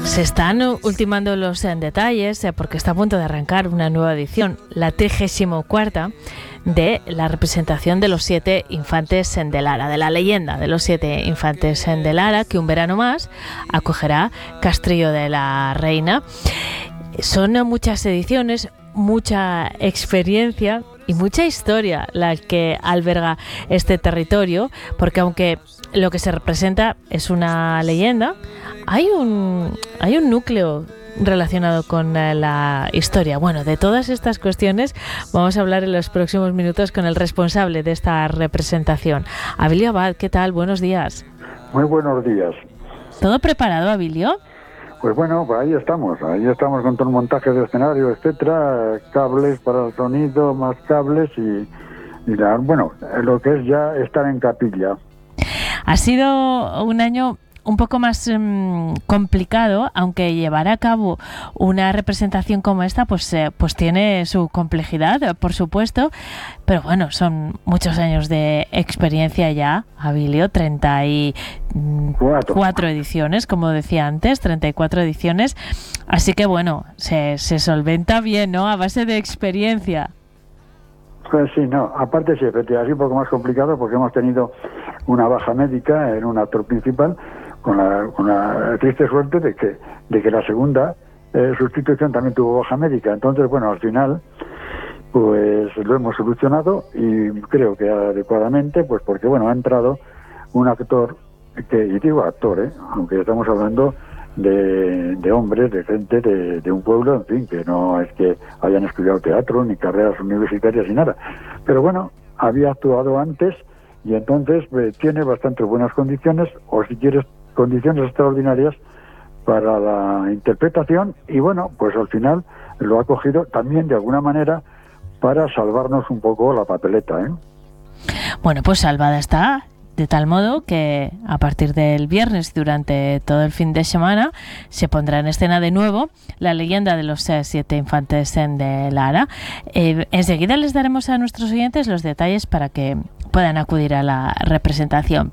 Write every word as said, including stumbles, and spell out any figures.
Se están ultimando los eh, detalles eh, porque está a punto de arrancar una nueva edición, la trigésima cuarta, de la representación de los siete infantes de Lara, de la leyenda de los siete infantes de Lara, que un verano más acogerá Castrillo de la Reina. Son muchas ediciones, mucha experiencia y mucha historia la que alberga este territorio, porque aunque lo que se representa es una leyenda, hay un, hay un núcleo relacionado con la historia. Bueno, de todas estas cuestiones vamos a hablar en los próximos minutos con el responsable de esta representación, Abilio Abad. ¿Qué tal? Buenos días. Muy buenos días. ¿Todo preparado, Abilio? Pues bueno, pues ahí estamos, ahí estamos con todo el montaje de escenario, etcétera, cables para el sonido, más cables y, y la, bueno, lo que es ya estar en capilla. Ha sido un año un poco más um, complicado, aunque llevar a cabo una representación como esta pues, eh, pues tiene su complejidad, por supuesto, pero bueno, son muchos años de experiencia ya, Abilio, treinta y cuatro ediciones, como decía antes, treinta y cuatro ediciones, así que bueno, se, se solventa bien, ¿no?, a base de experiencia. Pues sí, no, aparte sí, efectivamente, es un poco más complicado porque hemos tenido una baja médica en un actor principal, con la, con la triste suerte de que de que la segunda eh, sustitución también tuvo baja médica. Entonces, bueno, al final pues lo hemos solucionado y creo que adecuadamente, pues porque bueno, ha entrado un actor que, y digo actor, ¿eh? Aunque estamos hablando de, de hombres, de gente de, de un pueblo, en fin, que no es que hayan estudiado teatro ni carreras universitarias ni nada, pero bueno, había actuado antes y entonces eh, tiene bastante buenas condiciones, o si quieres condiciones extraordinarias para la interpretación, y bueno, pues al final lo ha cogido también de alguna manera para salvarnos un poco la papeleta, ¿eh? Bueno, pues salvada está, de tal modo que a partir del viernes, durante todo el fin de semana, se pondrá en escena de nuevo la leyenda de los eh, siete infantes de Lara. Eh, enseguida les daremos a nuestros oyentes los detalles para que puedan acudir a la representación.